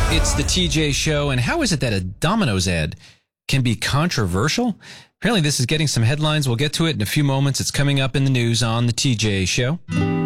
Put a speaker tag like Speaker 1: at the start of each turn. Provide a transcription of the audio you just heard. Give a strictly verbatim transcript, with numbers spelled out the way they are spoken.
Speaker 1: It's the T J Show, and how is it that a Domino's ad can be controversial? Apparently this is getting some headlines. We'll get to it in a few moments. It's coming up in the news on the T J Show.